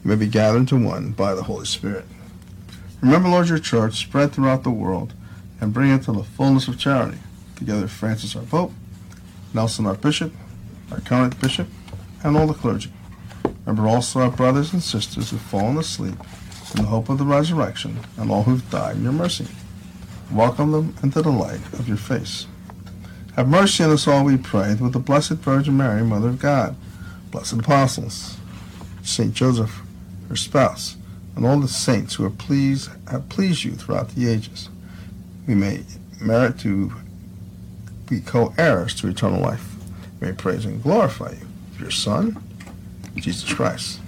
you may be gathered into one by the Holy Spirit. Remember, Lord, your church spread throughout the world and bring it to the fullness of charity, together with Francis our Pope, Nelson our Bishop, our current Bishop, and all the clergy. Remember also our brothers and sisters who've fallen asleep in the hope of the resurrection, and all who've died in your mercy. Welcome them into the light of your face. Have mercy on us all, we pray, with the Blessed Virgin Mary, Mother of God, blessed apostles, Saint Joseph, her spouse, and all the saints who have pleased you throughout the ages. We may merit to be co-heirs to eternal life. We may praise and glorify you, your Son, Jesus Christ.